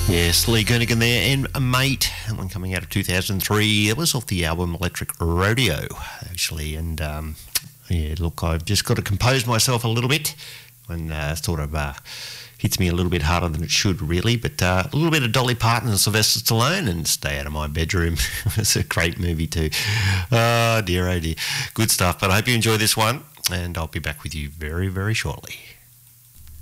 Yes, Lee Kernaghan there, and a Mate, that one coming out of 2003. It was off the album Electric Rodeo, actually, and yeah, look, I've just got to compose myself a little bit, and sort of hits me a little bit harder than it should, really, but a little bit of Dolly Parton and Sylvester Stallone, and Stay Out of My Bedroom. It's a great movie too. Oh dear, good stuff, but I hope you enjoy this one, and I'll be back with you very, very shortly.